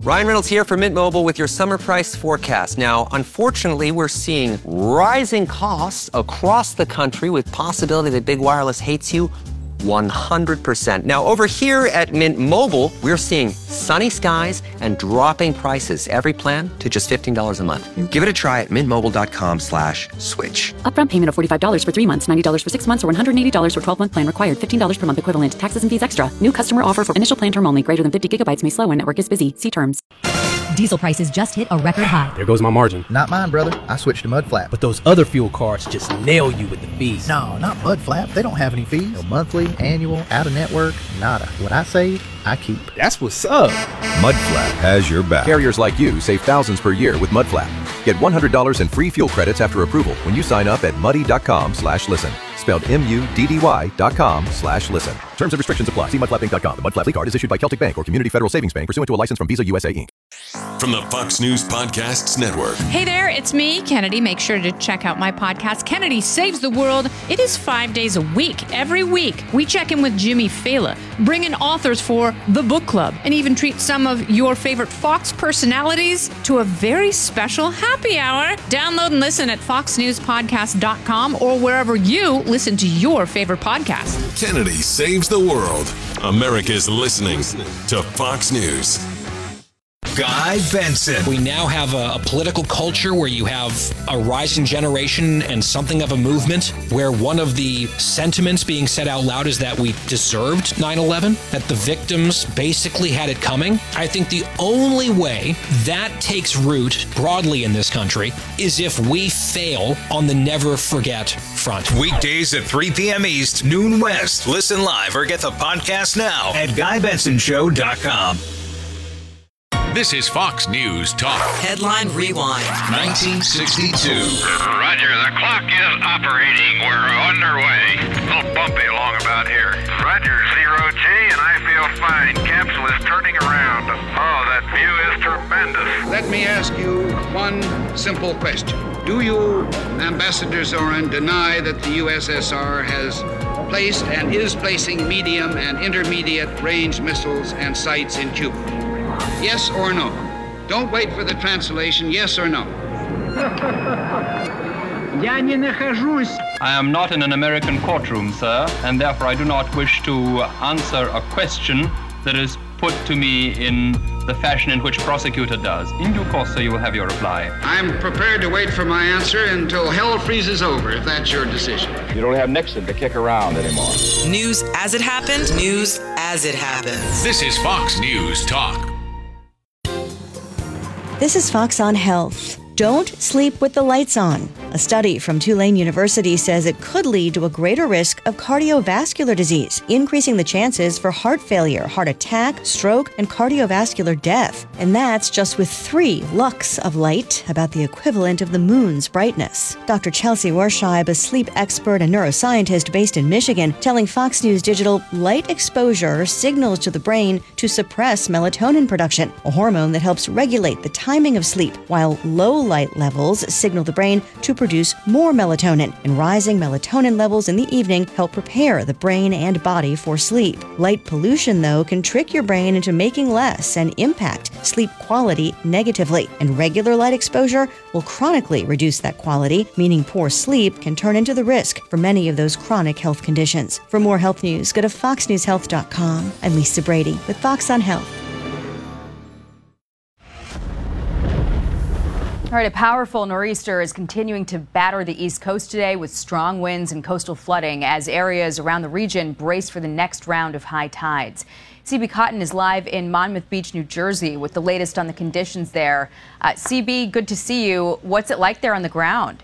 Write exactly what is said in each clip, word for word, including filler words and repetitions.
Ryan Reynolds here for Mint Mobile with your summer price forecast. Now, unfortunately, we're seeing rising costs across the country with possibility that big wireless hates you one hundred percent. Now, over here at Mint Mobile, we're seeing sunny skies and dropping prices. Every plan to just fifteen dollars a month. Give it a try at mintmobile.com slash switch. Upfront payment of forty-five dollars for three months, ninety dollars for six months, or one hundred eighty dollars for twelve-month plan required. fifteen dollars per month equivalent. Taxes and fees extra. New customer offer for initial plan term only. Greater than fifty gigabytes may slow when network is busy. See terms. Diesel prices just hit a record high. There goes my margin. Not mine, brother. I switched to Mudflap. But those other fuel cards just nail you with the fees. No, not Mudflap. They don't have any fees. No monthly, annual, out-of-network, nada. What I save, I keep. That's what's up. Mudflap has your back. Carriers like you save thousands per year with Mudflap. Get one hundred dollars in free fuel credits after approval when you sign up at muddy.com slash listen. Spelled M-U-D-D-Y dot com slash listen. Terms and restrictions apply. See mudflap inc dot com. The Mudflap card is issued by Celtic Bank or Community Federal Savings Bank pursuant to a license from Visa U S A, Incorporated. From the Fox News Podcasts Network. Hey there, it's me, Kennedy. Make sure to check out my podcast, Kennedy Saves the World. It is five days a week. Every week, we check in with Jimmy Fallon, bring in authors for the book club, and even treat some of your favorite Fox personalities to a very special happy hour. Download and listen at fox news podcast dot com or wherever you listen to your favorite podcast. Kennedy Saves the World. America's listening to Fox News. Guy Benson. We now have a, a political culture where you have a rising generation and something of a movement where one of the sentiments being said out loud is that we deserved nine eleven, that the victims basically had it coming. I think the only way that takes root broadly in this country is if we fail on the never forget front. Weekdays at three p.m. East, noon West. Listen live or get the podcast now at guy benson show dot com. This is Fox News Talk. Headline Rewind. nineteen sixty-two. Roger, the clock is operating. We're underway. A little bumpy along about here. Roger, zero G, and I feel fine. Capsule is turning around. Oh, that view is tremendous. Let me ask you one simple question. Do you, Ambassador Zorin, deny that the U S S R has placed and is placing medium and intermediate range missiles and sites in Cuba? Yes or no? Don't wait for the translation. Yes or no? I am not in an American courtroom, sir, and therefore I do not wish to answer a question that is put to me in the fashion in which prosecutor does. In due course, sir, you will have your reply. I'm prepared to wait for my answer until hell freezes over, if that's your decision. You don't have Nixon to kick around anymore. News as it happened, news as it happens. This is Fox News Talk. This is Fox on Health. Don't sleep with the lights on. A study from Tulane University says it could lead to a greater risk of cardiovascular disease, increasing the chances for heart failure, heart attack, stroke, and cardiovascular death. And that's just with three lux of light, about the equivalent of the moon's brightness. Doctor Chelsea Warscheib, a sleep expert and neuroscientist based in Michigan, telling Fox News Digital light exposure signals to the brain to suppress melatonin production, a hormone that helps regulate the timing of sleep, while low light levels signal the brain to produce more melatonin, and rising melatonin levels in the evening help prepare the brain and body for sleep. Light pollution, though, can trick your brain into making less and impact sleep quality negatively, and regular light exposure will chronically reduce that quality, meaning poor sleep can turn into the risk for many of those chronic health conditions. For more health news, go to fox news health dot com. I'm Lisa Brady with Fox on Health. All right, a powerful nor'easter is continuing to batter the East Coast today with strong winds and coastal flooding as areas around the region brace for the next round of high tides. C B Cotton is live in Monmouth Beach, New Jersey, with the latest on the conditions there. Uh, C B, good to see you. What's it like there on the ground?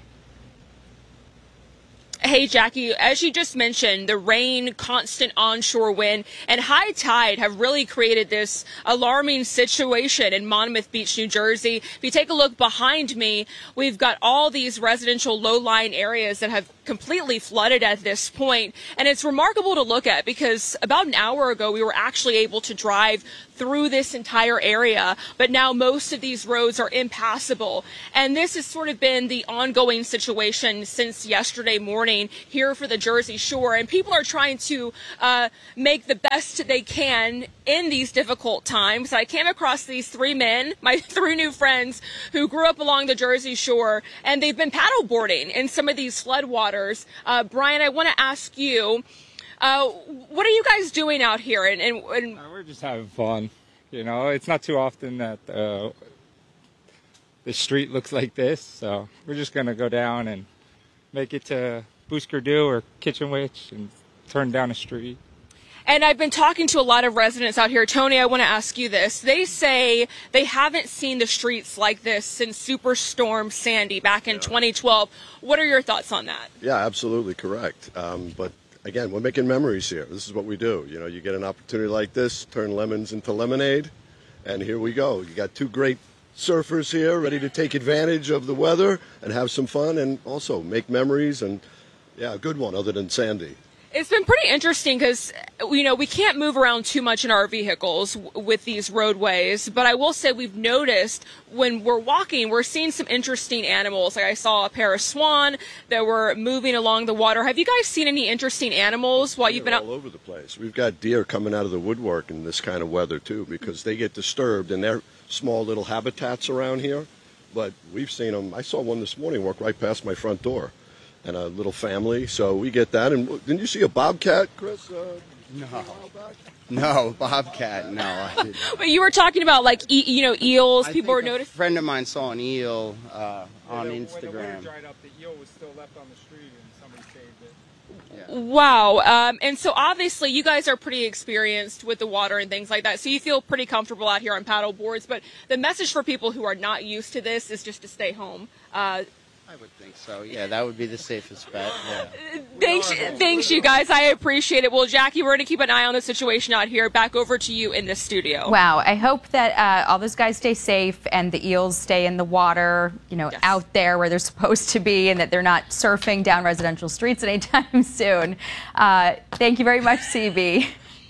Hey, Jackie, as you just mentioned, the rain, constant onshore wind, and high tide have really created this alarming situation in Monmouth Beach, New Jersey. If you take a look behind me, we've got all these residential low-lying areas that have completely flooded at this point. And it's remarkable to look at because about an hour ago, we were actually able to drive through this entire area, but now most of these roads are impassable. And this has sort of been the ongoing situation since yesterday morning. rain here for the Jersey Shore, and people are trying to uh, make the best they can in these difficult times. I came across these three men, my three new friends, who grew up along the Jersey Shore, and they've been paddleboarding in some of these floodwaters. Uh, Brian, I want to ask you, uh, what are you guys doing out here? And, and, and uh, we're just having fun. You know, it's not too often that uh, the street looks like this, so we're just going to go down and make it to Buskerdoo or Kitchen Witch and turn down the street. And I've been talking to a lot of residents out here. Tony, I want to ask you this. They say they haven't seen the streets like this since Superstorm Sandy back in yeah. twenty twelve. What are your thoughts on that? Yeah, absolutely correct. Um, but again, we're making memories here. This is what we do. You know, you get an opportunity like this, turn lemons into lemonade, and here we go. You got two great surfers here ready to take advantage of the weather and have some fun and also make memories. And yeah, a good one other than Sandy. It's been pretty interesting because, you know, we can't move around too much in our vehicles w- with these roadways. But I will say we've noticed when we're walking, we're seeing some interesting animals. Like I saw a pair of swan that were moving along the water. Have you guys seen any interesting animals while you've been out? All over the place. We've got deer coming out of the woodwork in this kind of weather, too, because they get disturbed in their small little habitats around here. But we've seen them. I saw one this morning walk right past my front door. And a little family, so we get that. And didn't you see a bobcat, Chris? Uh, no, no bobcat. No, I didn't. But you were talking about like e- you know eels. I People were think a noticing. friend of mine saw an eel uh, on when the, Instagram. When the water dried up, the eel was still left on the street, and somebody saved it. Yeah. Wow. Um, and so obviously you guys are pretty experienced with the water and things like that, so you feel pretty comfortable out here on paddle boards. But the message for people who are not used to this is just to stay home. Uh, I would think so. Yeah, that would be the safest bet. Yeah. Thanks, thanks, you guys. I appreciate it. Well, Jackie, we're going to keep an eye on the situation out here. Back over to you in the studio. Wow. I hope that uh, all those guys stay safe and the eels stay in the water, you know, yes. out there where they're supposed to be, and that they're not surfing down residential streets anytime soon. Uh, thank you very much, C B.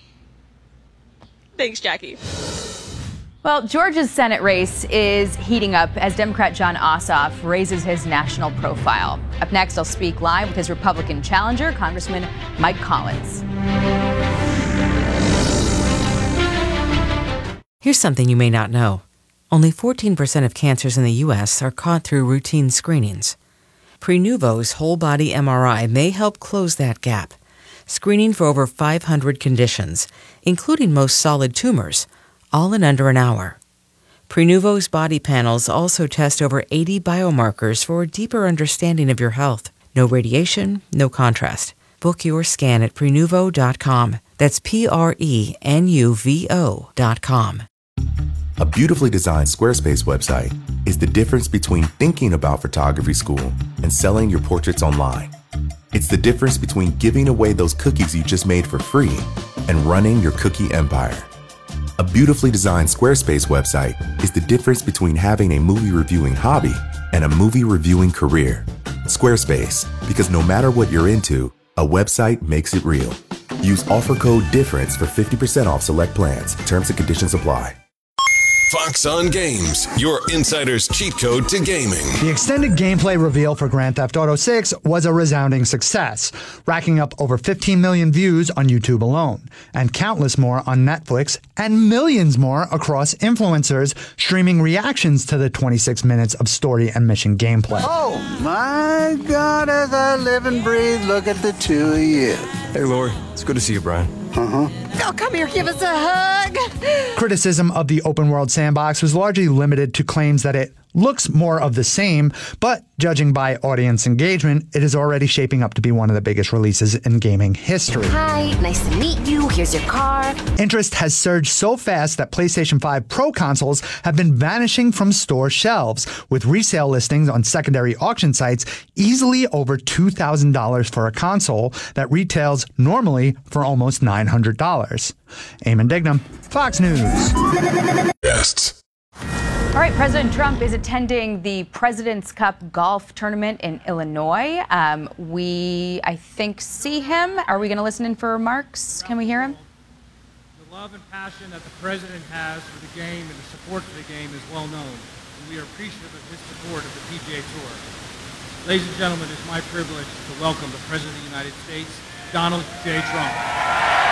Thanks, Jackie. Well, Georgia's Senate race is heating up as Democrat Jon Ossoff raises his national profile. Up next, I'll speak live with his Republican challenger, Congressman Mike Collins. Here's something you may not know. Only fourteen percent of cancers in the U S are caught through routine screenings. Prenuvo's whole-body M R I may help close that gap, screening for over five hundred conditions, including most solid tumors, all in under an hour. Prenuvo's body panels also test over eighty biomarkers for a deeper understanding of your health. No radiation, no contrast. Book your scan at Prenuvo dot com. That's P R E N U V O dot com. A beautifully designed Squarespace website is the difference between thinking about photography school and selling your portraits online. It's the difference between giving away those cookies you just made for free and running your cookie empire. A beautifully designed Squarespace website is the difference between having a movie reviewing hobby and a movie reviewing career. Squarespace, because no matter what you're into, a website makes it real. Use offer code DIFFERENCE for fifty percent off select plans. Terms and conditions apply. Fox on Games, your insider's cheat code to gaming. The extended gameplay reveal for Grand Theft Auto six was a resounding success, racking up over fifteen million views on YouTube alone, and countless more on Netflix, and millions more across influencers streaming reactions to the twenty-six minutes of story and mission gameplay. Oh my God, as I live and breathe, look at the two of you. Hey, Lori. It's good to see you, Brian. Uh-huh. Oh, come here, give us a hug. Criticism of the open world sandbox was largely limited to claims that it looks more of the same, but judging by audience engagement, it is already shaping up to be one of the biggest releases in gaming history. Hi, nice to meet you. Here's your car. Interest has surged so fast that PlayStation five Pro consoles have been vanishing from store shelves, with resale listings on secondary auction sites easily over two thousand dollars for a console that retails normally for almost nine hundred dollars. Eamon Dignam, Fox News. Guests. All right, President Trump is attending the President's Cup golf tournament in Illinois. Um, we, I think, see him. Are we going to listen in for remarks? Can we hear him? The love and passion that the President has for the game and the support for the game is well known, and we are appreciative of his support of the P G A Tour. Ladies and gentlemen, it's my privilege to welcome the President of the United States, Donald J. Trump.